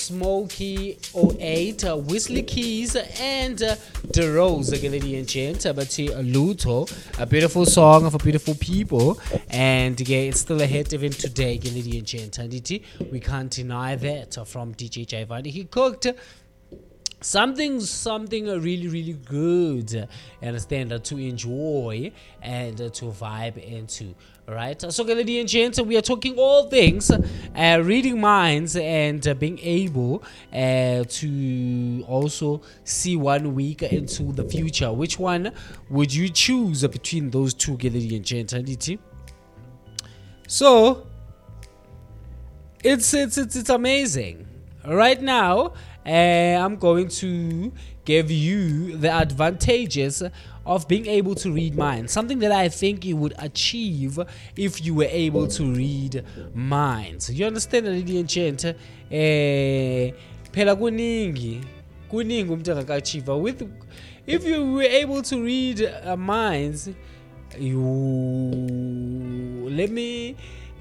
Smokey '08, Whistler Keys, and The Rose, ladies and gents. But Luto, a beautiful song of a beautiful people, and it's still a hit even today, ladies and gents. And we can't deny that from DJ Jaivani. He cooked something really good, understand, to enjoy and to vibe into. Right, so ladies and gents, we are talking all things reading minds and being able to also see 1 week into the future. Which one would you choose between those two, ladies and gents? So it's amazing. Right now, I'm going to give you the advantages of being able to read minds. Something that I think you would achieve if you were able to read minds. You understand, ladies and gent? Phela kuningi umuntu angakachieva with. If you were able to read minds, you let me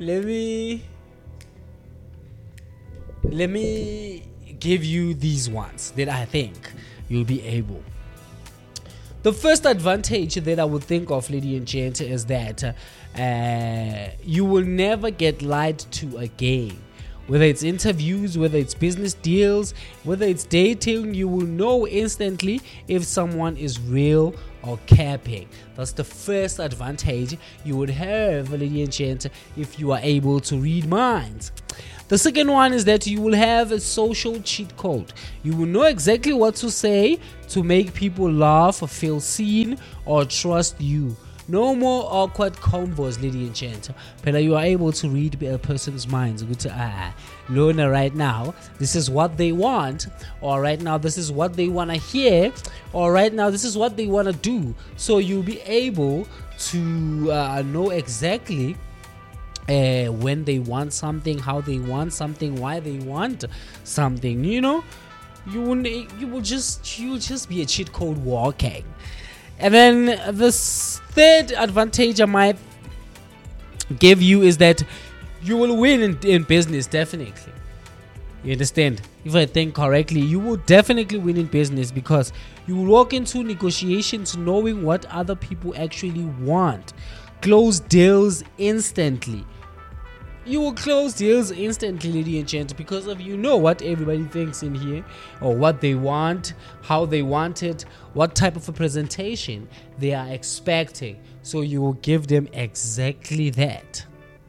give you these ones that I think you'll be able. The first advantage that I would think of, lady and gent, is that you will never get lied to again. Whether it's interviews, whether it's business deals, whether it's dating, you will know instantly if someone is real or capping. That's the first advantage you would have, lady and gent, if you are able to read minds. The second one is that you will have a social cheat code. You will know exactly what to say to make people laugh, feel seen, or trust you. No more awkward combos, lady and gent. But you are able to read a person's minds. Lona, right now, this is what they want. Or right now, this is what they want to hear. Or right now, this is what they want to do. So you'll be able to know exactly when they want something, how they want something, why they want something. You will just be a cheat code walking. And then the third advantage I might give you is that you will win in business, definitely. You understand? If I think correctly, you will definitely win in business because you will walk into negotiations knowing what other people actually want. Close deals instantly. You will close deals instantly, lady and gent, because of what everybody thinks in here, or what they want, how they want it, what type of a presentation they are expecting. So you will give them exactly that.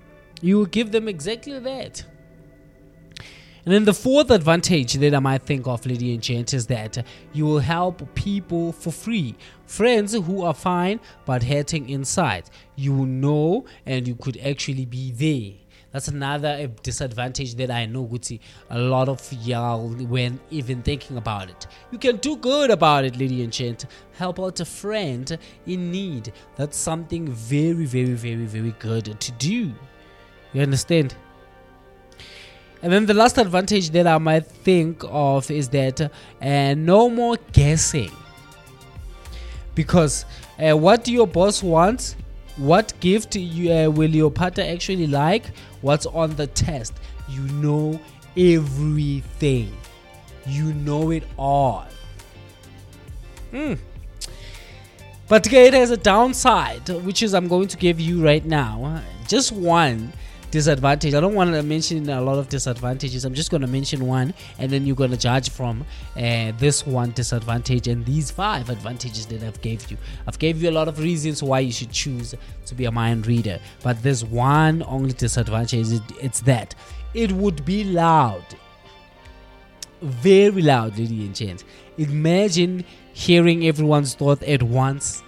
And then the fourth advantage that I might think of, lady and gent, is that you will help people for free. Friends who are fine but hurting inside. You will know and you could actually be there. That's another disadvantage that I know, Gucci. A lot of y'all, when even thinking about it, you can do good about it, lady and gent. Help out a friend in need. That's something very, very, very, very good to do. You understand? And then the last advantage that I might think of is that no more guessing. Because what do your boss want? What gift will your partner actually like? What's on the test? You know everything. You know it all. But it has a downside, which is I'm going to give you right now. Just one disadvantage. I don't want to mention a lot of disadvantages. I'm just going to mention one, and then you're going to judge from this one disadvantage and these 5 advantages that I've gave you. I've gave you a lot of reasons why you should choose to be a mind reader, but there's one only disadvantage. It's that it would be loud, very loud, lady and gent. Imagine hearing everyone's thought at once.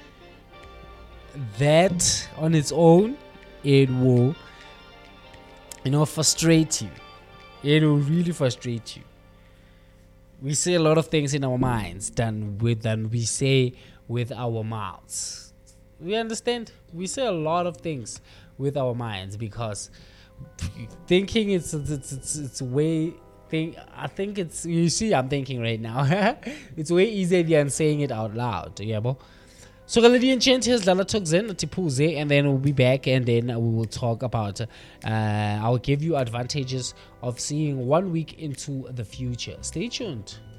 That on its own, it will frustrate you. It will really frustrate you. We say a lot of things in our minds than we say with our mouths. We understand? We say a lot of things with our minds because thinking it's way thing. I think it's, you see, I'm thinking right now. It's way easier than saying it out loud. Yeah, bro. So, ladies and gents, here's Lala Tokzen, Tipuze, and then we'll be back, and then we will talk about. I'll give you advantages of seeing 1 week into the future. Stay tuned.